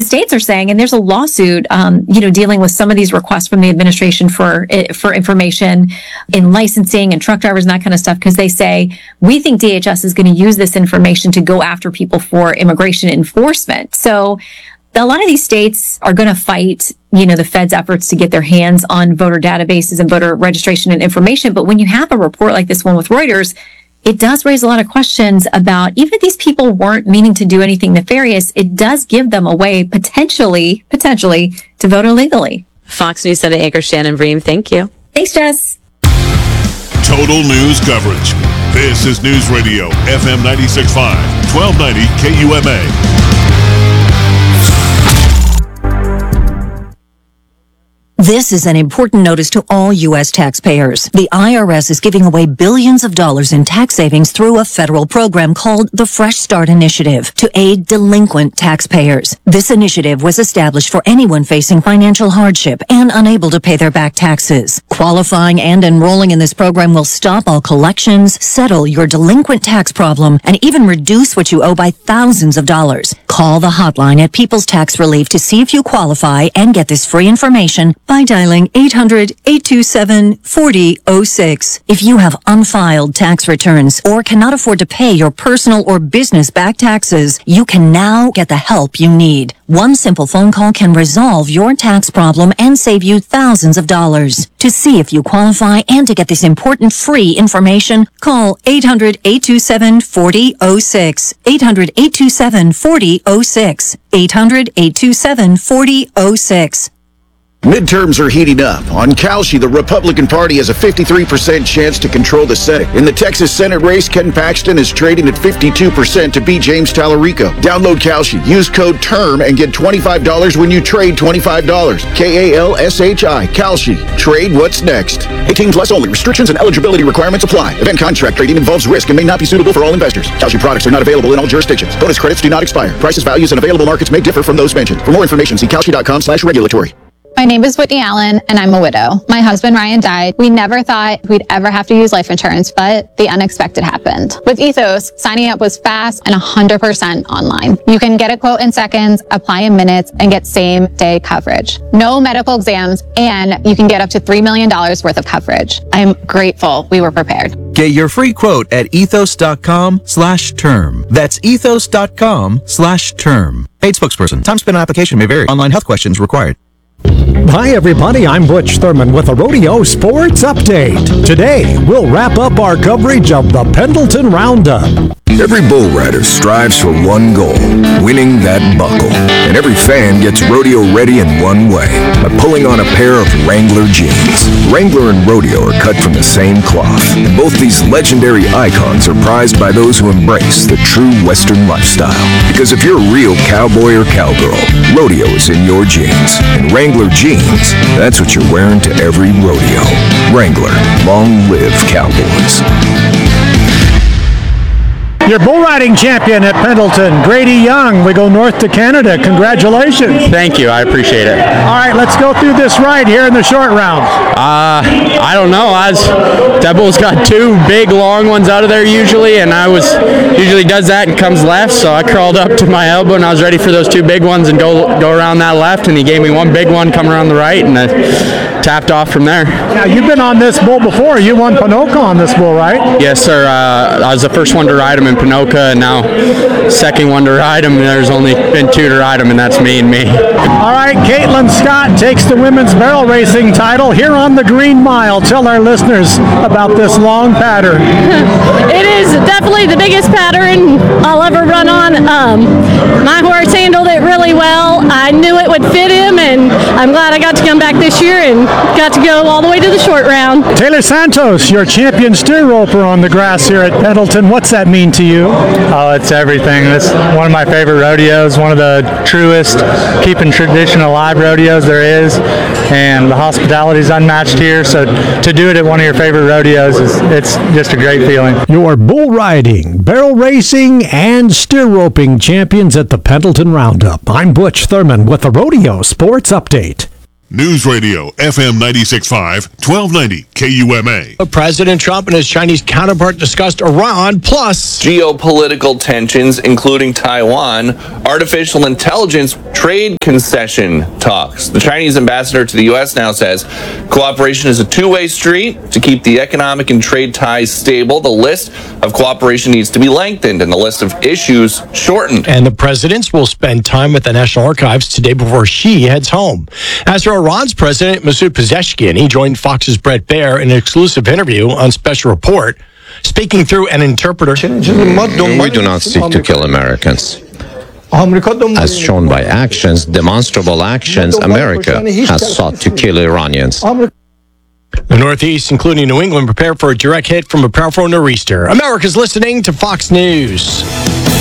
states are saying, and there's a lawsuit, dealing with some of these requests from the administration for information in licensing and truck drivers and that kind of stuff, because they say, we think DHS is going to use this information to go after people for immigration enforcement. So a lot of these states are going to fight, the Fed's efforts to get their hands on voter databases and voter registration and information. But when you have a report like this one with Reuters, it does raise a lot of questions about, even if these people weren't meaning to do anything nefarious, it does give them a way potentially to vote illegally. Fox News Sunday anchor Shannon Bream, thank you. Thanks, Jess. Total news coverage. This is News Radio, FM 96.5, 1290 KUMA. This is an important notice to all U.S. taxpayers. The IRS is giving away billions of dollars in tax savings through a federal program called the Fresh Start Initiative to aid delinquent taxpayers. This initiative was established for anyone facing financial hardship and unable to pay their back taxes. Qualifying and enrolling in this program will stop all collections, settle your delinquent tax problem, and even reduce what you owe by thousands of dollars. Call the hotline at People's Tax Relief to see if you qualify and get this free information by dialing 800-827-4006. If you have unfiled tax returns or cannot afford to pay your personal or business back taxes, you can now get the help you need. One simple phone call can resolve your tax problem and save you thousands of dollars. To see if you qualify and to get this important free information, call 800-827-4006. 800-827-4006. 800-827-4006. Midterms are heating up. On Kalshi, the Republican Party has a 53% chance to control the Senate. In the Texas Senate race, Ken Paxton is trading at 52% to beat James Tallarico. Download Kalshi. Use code TERM and get $25 when you trade $25. Kalshi. Kalshi. Trade what's next. 18 plus only. Restrictions and eligibility requirements apply. Event contract trading involves risk and may not be suitable for all investors. Kalshi products are not available in all jurisdictions. Bonus credits do not expire. Prices, values, and available markets may differ from those mentioned. For more information, see kalshi.com/regulatory. My name is Whitney Allen, and I'm a widow. My husband, Ryan, died. We never thought we'd ever have to use life insurance, but the unexpected happened. With Ethos, signing up was fast and 100% online. You can get a quote in seconds, apply in minutes, and get same-day coverage. No medical exams, and you can get up to $3 million worth of coverage. I'm grateful we were prepared. Get your free quote at ethos.com/term. That's ethos.com/term. Paid spokesperson. Time spent on application may vary. Online health questions required. Hi everybody, I'm Butch Thurman with a Rodeo Sports Update. Today, we'll wrap up our coverage of the Pendleton Roundup. Every bull rider strives for one goal, winning that buckle. And every fan gets rodeo ready in one way, by pulling on a pair of Wrangler jeans. Wrangler and rodeo are cut from the same cloth, and both these legendary icons are prized by those who embrace the true Western lifestyle. Because if you're a real cowboy or cowgirl, rodeo is in your jeans. And Wrangler jeans, that's what you're wearing to every rodeo. Wrangler, long live cowboys. Your bull riding champion at Pendleton, Grady Young. We go north to Canada. Congratulations. Thank you. I appreciate it. All right, let's go through this ride here in the short round. I don't know. That bull's got two big, long ones out of there usually, and usually does that and comes left, so I crawled up to my elbow, and I was ready for those two big ones and go around that left, and he gave me one big one, come around the right, and I tapped off from there. Now, you've been on this bull before. You won Ponoka on this bull, right? Yes, sir. I was the first one to ride him in Ponoka, and now second one to ride him. There's only been two to ride him, and that's me and me. All right, Caitlin Scott takes the women's barrel racing title here on the Green Mile. Tell our listeners about this long pattern. It is definitely the biggest pattern I'll ever run on. My horse handled it really well. I knew it would fit him, and I'm glad I got to come back this year and got to go all the way to the short round. Taylor Santos, your champion steer roper on the grass here at Pendleton. What's that mean to you? Oh, it's everything. It's one of my favorite rodeos, one of the truest keeping tradition alive rodeos there is, and the hospitality is unmatched here, so to do it at one of your favorite rodeos, it's just a great feeling. Your bull riding, barrel racing, and steer roping champions at the Pendleton Roundup. I'm Butch Thurman with the Rodeo Sports Update. News Radio, FM 96.5, 1290 KUMA. President Trump and his Chinese counterpart discussed Iran plus geopolitical tensions, including Taiwan, artificial intelligence, trade concession talks. The Chinese ambassador to the U.S. now says cooperation is a two-way street to keep the economic and trade ties stable. The list of cooperation needs to be lengthened and the list of issues shortened. And the presidents will spend time at the National Archives today before she heads home. As for Iran's president, Masoud Pezeshkian, he joined Fox's Brett Baer in an exclusive interview on Special Report, speaking through an interpreter. We do not seek to kill Americans. As shown by actions, demonstrable actions, America has sought to kill Iranians. The Northeast, including New England, prepare for a direct hit from a powerful nor'easter. America's listening to Fox News.